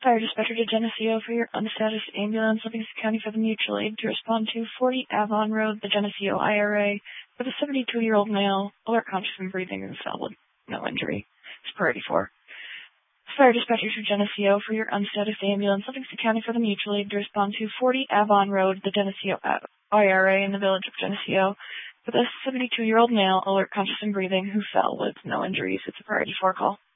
Fire dispatcher to Geneseo for your unstatused ambulance, Livingston County for the mutual aid to respond to 40 Avon Road, the Geneseo IRA, with a 72-year-old male, alert, conscious, and breathing, and fell with no injury. It's priority 4. Fire dispatcher to Geneseo for your unstatused ambulance, Livingston County for the mutual aid to respond to 40 Avon Road, the Geneseo IRA in the village of Geneseo, with a 72-year-old male, alert, conscious, and breathing, who fell with no injuries. It's a priority 4 call.